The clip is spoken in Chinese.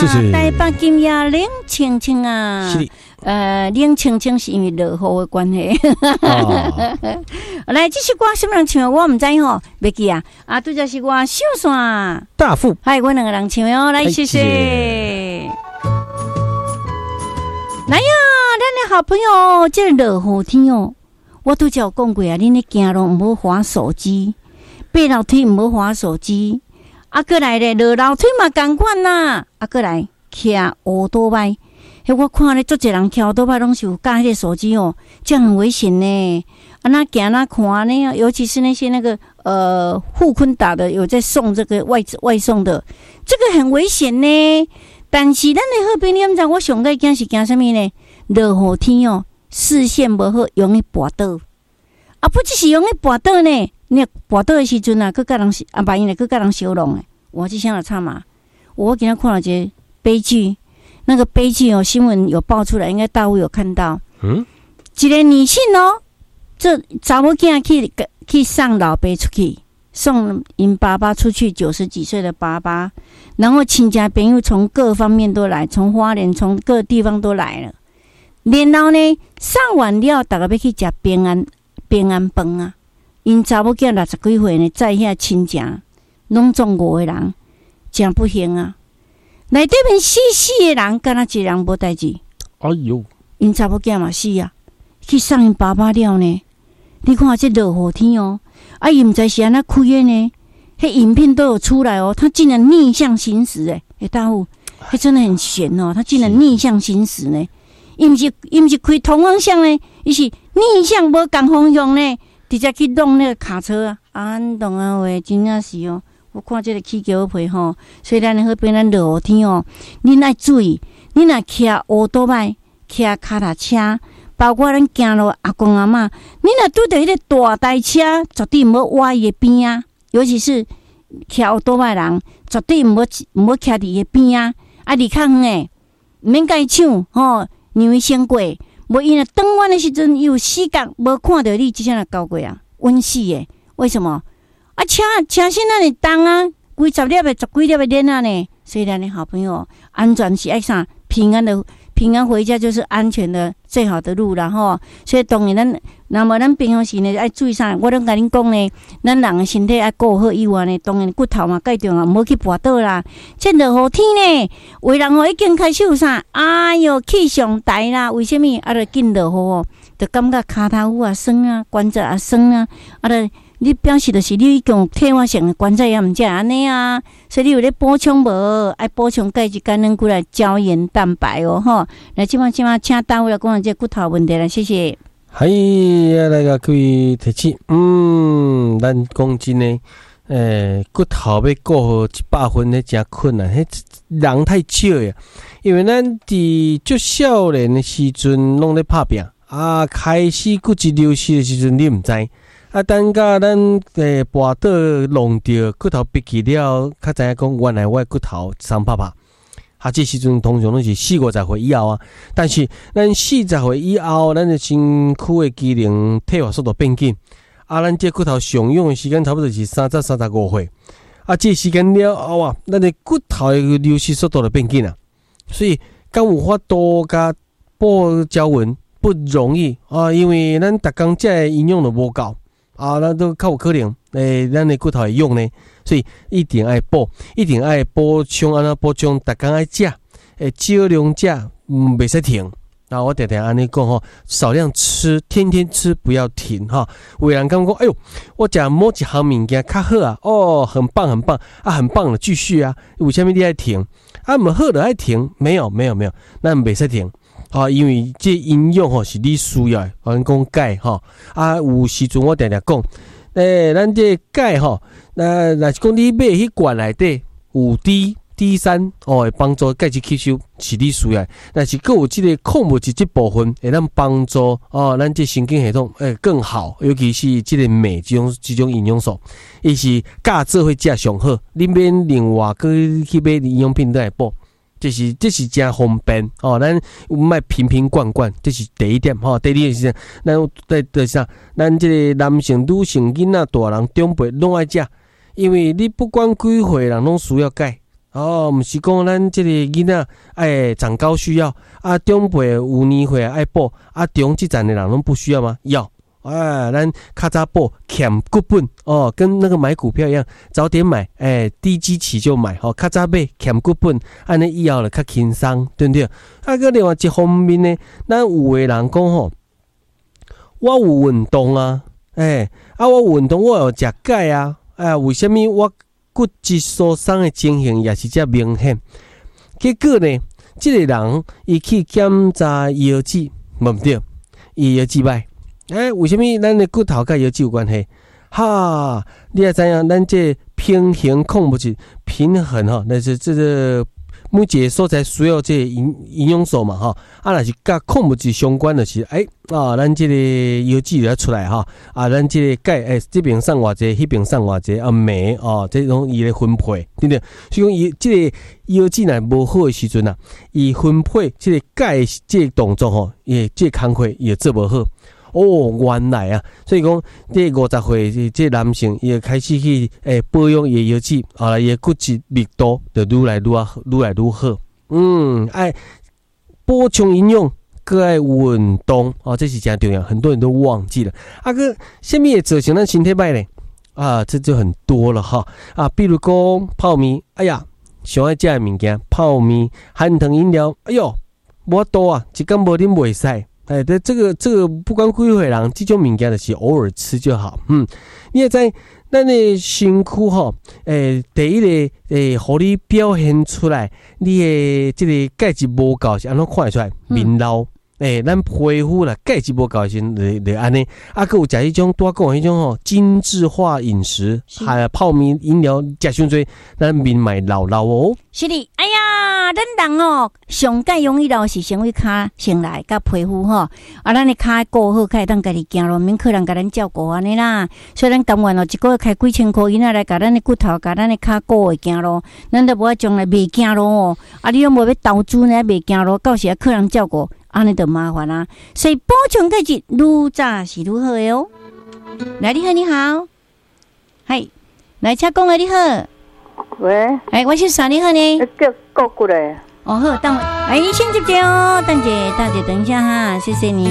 台北今夜冷清清啊。 是冷清清是因为落雨的关系。来，这首歌什么人唱？我唔知吼，袂记啊。对，就是我小线大富， 还有我两个人唱哦。来，谢谢。来呀，咱的好朋友，这落雨天哦，我都有讲过啊，恁咧行路唔好滑手机，爬楼梯唔好滑手机。过来咧，落楼梯嘛同款啦。过来骑乌多摆。我看咧，足侪人骑倒摆拢是有架迄个手机哦，这样很危险呢。那行那看呢，尤其是那些富坤达的有在送这个外送的，这个很危险呢。但是咱的好朋友，你知我上个惊是惊什么呢？落雨天哦，视线无好，容易跌倒。不只是容易跌倒呢，你跌倒的时阵啊，佮人万一呢，佮人相弄诶。我就想要唱嘛，我今天看了一个悲剧。那个悲剧哦，新闻有爆出来，应该大陆有看到。一个女性哦，这查某囝去送老爸出去，送因爸爸出去，90几岁的爸爸，然后亲家朋友从各方面都来，从花莲从各地方都来了。然后呢，送完了，大家要去吃平安饭啊。因查某囝60几岁呢，在遐亲家，拢总5个人，真不幸啊。内底面死的人，敢若一个人无代志。 哎呦， 因查某囝嘛死啊，去送因爸爸了呢。你看这落雨天哦，伊唔知是安怎开的呢？迄影片都有出来哦，他竟然逆向行驶大户，迄真的很悬哦，他竟然逆向行驶呢。伊唔是开同方向呢，伊是逆向无共方向呢，直接去弄那个卡车啊！安懂啊喂，真正是哦。我看这个起桥皮吼，所以咱的好边咱落雨天哦，恁爱注意，恁若骑乌多摆、骑脚踏车，包括咱行路阿公阿嬷，恁若拄着迄个大台车，绝对唔好挖伊的边啊！尤其是骑乌多摆人，绝对唔好骑伫伊的边啊！离较远诶，唔免甲伊抢吼，让伊先过，无因为转弯的时阵有死角，无看到你即下来交过啊，稳死诶！为什么？车身那里重啊，几十粒的、10几粒的链啊呢。所以咱的好朋友，安全是爱啥？平安回家就是安全的最好的路啦吼。所以当然咱平常时呢爱注意啥？我拢甲恁讲呢，咱人的身体爱顾好以外呢，当然骨头嘛介重啊，唔好去跌倒啦。这落雨天呢，有人已经开始有啥？哎哟，气上台啦！为什么？就紧落雨哦，就感觉骹头啊酸啊，关节啊酸啊，就。你表示就是你已经退化性的关节炎，毋才安尼啊，所以你有咧补充无？爱补充钙质、橄榄骨来胶原蛋白哦，吼！来，即马请大卫来讲这骨头问题啦，谢谢。 嗨，来个各位提醒，咱讲真诶，骨头要顾好100分，迄真困难，迄人太少呀。因为咱伫足少年的时阵拢咧拍拼开始骨质流失的时阵，你毋知。等甲咱跌倒弄着骨头逼起了，较知影讲原来我的骨头伤拍拍。这时阵通常拢是40-50岁以后啊。但是咱40岁以后，咱的身躯的机能退化速度变紧。咱这骨头上用的时间差不多是30-35岁。这时间了后啊，咱的骨头的流失速度就变紧啊。所以敢有法度甲补胶原不容易因为咱逐工食的营养都无够。咱都较有可能，咱的骨头会用呢，所以一定爱补充，安怎补充？逐工爱食，少量食，袂使停。我常常安尼讲吼，少量吃，天天吃，不要停哈。有人讲哎呦，我食某一项物件较好啊，很棒很棒很棒了，继续啊。为什么你爱停？唔好就爱停？没有，咱袂使停。因为这营养是你需要的，咱讲钙有时阵我常常讲，咱这钙若是讲你买迄罐内底有 D3 会帮助钙质吸收，是你需要的。但是佫有这个矿物质这部分会咱帮助咱这神经系统更好，尤其是这个镁这种营养素，伊是加做伙食上好，你免另外去买营养品来补。这是真方便咱莫瓶罐，这是第一点第二点是咱啥？咱这个男性、女性、囡仔、大人、长辈拢爱食，因为你不管几岁人拢需要钙哦，毋是讲咱即个囡仔爱长高需要啊，中辈有年岁爱补啊，中即站的人拢不需要吗？要。咱较早补欠股本哦，跟那个买股票一样，早点买，低基期就买，较早买欠股本，安尼以后就较轻松，对不对？啊，个另外一方面呢，咱有的人讲吼，我有运动啊，我有运动，我有食钙啊，为什么我骨质疏松的情形也是遮明显？结果呢，这个人伊去检查腰子，无对，伊腰子歹。为什么咱的骨头甲腰子有关系？哈，你也知影，咱这平衡控不是平衡哈，那是这个每一个所在需要这营养素嘛哈。若是甲控不是相关的是，咱这个腰子要出来哈。咱这个钙，这边送偌济，迄边送偌济，镁哦，这种伊的分配，对不对？所以讲伊这个腰子若无好的时阵啊，伊分配这个钙这个动作吼，伊这个工课也做无好。原来啊，所以讲这50岁这男性也开始去保养伊腰子，伊的骨质密度就愈来愈好。爱补充营养，搁爱运动这是真重要，很多人都忘记了。个什么会造成咱身体歹呢？这就很多了哈。比如讲泡面，上爱食的物件，泡面、含糖饮料，无法度啊，一天无啉袂使。这个不管几岁人，这种物件就是偶尔吃就好。你也知咱的身躯吼，第一个，互你表现出来，你的这个钙质无够是安怎看得出来？面老，咱皮肤啦，钙质无够时就安尼。佮有食迄种多讲迄种吼精致化饮食，还有泡面饮料食伤多，咱面卖老哦。 是的，咱人上介容易老是先为骹先来，甲皮肤咱的骹顾好，会当家己行路，免客人甲咱照顾安尼啦。所以咱甘愿一个月开几千块，囡仔来甲咱的骨头，甲咱的骹顾会行路，咱都无爱将来袂行路你拢无要投资呢，袂行路，到时客人照顾，安尼就麻烦啦。所以补充钙质愈早是愈好的哦。来，你好，你好，嗨，来，请讲你好。 喂， 我是啥？你好呢？ 叫过来。 好，等我，你先接哦，等姐，等一下哈，谢谢你。